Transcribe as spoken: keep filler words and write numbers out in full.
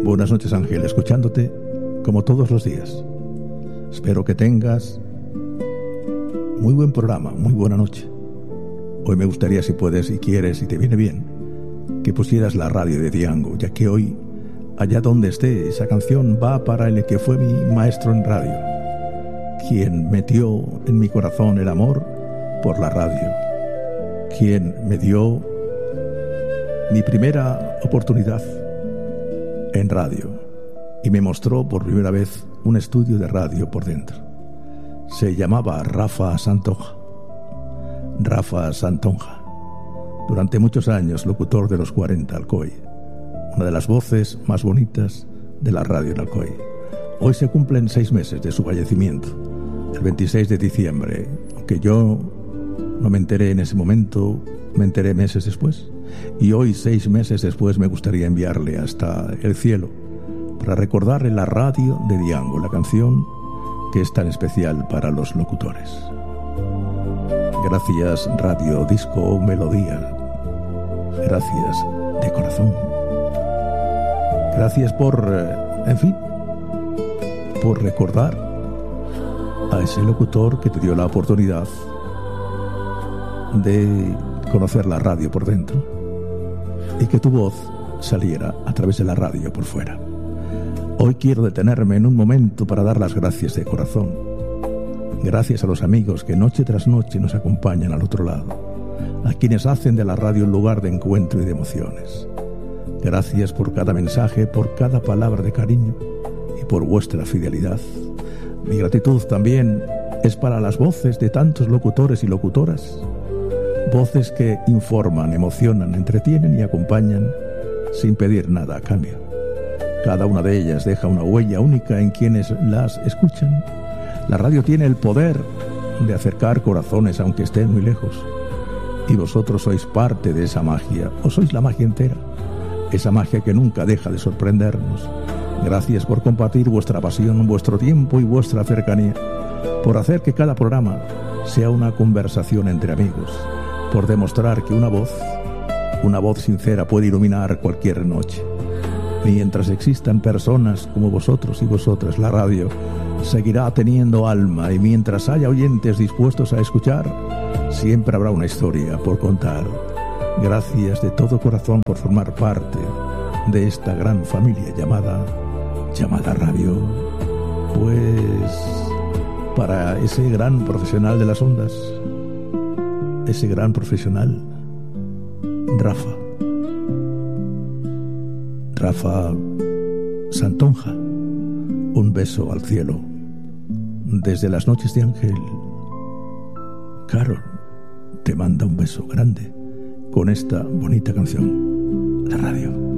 Buenas noches, Ángel, escuchándote como todos los días. Espero que tengas muy buen programa, muy buena noche. Hoy me gustaría, si puedes y quieres y te viene bien, que pusieras la radio de Diango, ya que hoy, allá donde esté, esa canción va para el que fue mi maestro en radio, quien metió en mi corazón el amor por la radio, quien me dio mi primera oportunidad en radio y me mostró por primera vez un estudio de radio por dentro. Se llamaba Rafa Santonja. Rafa Santonja, durante muchos años locutor de los cuarenta Alcoy, una de las voces más bonitas de la radio en Alcoy. Hoy se cumplen seis meses de su fallecimiento, el veintiséis de diciembre, aunque yo no me enteré en ese momento, me enteré meses después. Y hoy, seis meses después, me gustaría enviarle hasta el cielo para recordarle la radio de Diango, la canción que es tan especial para los locutores. Gracias, Radio Disco Melodía. Gracias de corazón. Gracias por, en fin, por recordar a ese locutor que te dio la oportunidad de conocer la radio por dentro y que tu voz saliera a través de la radio por fuera. Hoy quiero detenerme en un momento para dar las gracias de corazón. Gracias a los amigos que noche tras noche nos acompañan al otro lado, a quienes hacen de la radio un lugar de encuentro y de emociones. Gracias por cada mensaje, por cada palabra de cariño y por vuestra fidelidad. Mi gratitud también es para las voces de tantos locutores y locutoras, voces que informan, emocionan, entretienen y acompañan sin pedir nada a cambio. Cada una de ellas deja una huella única en quienes las escuchan. La radio tiene el poder de acercar corazones aunque estén muy lejos. Y vosotros sois parte de esa magia, o sois la magia entera, esa magia que nunca deja de sorprendernos. Gracias por compartir vuestra pasión, vuestro tiempo y vuestra cercanía, por hacer que cada programa sea una conversación entre amigos, por demostrar que una voz, una voz sincera puede iluminar cualquier noche. Mientras existan personas como vosotros y vosotras, la radio seguirá teniendo alma, y mientras haya oyentes dispuestos a escuchar, siempre habrá una historia por contar. Gracias de todo corazón por formar parte de esta gran familia llamada, llamada radio. Pues para ese gran profesional de las ondas, ese gran profesional, Rafa. Rafa Santonja, un beso al cielo. Desde las noches de Ángel, Carol te manda un beso grande con esta bonita canción, la radio.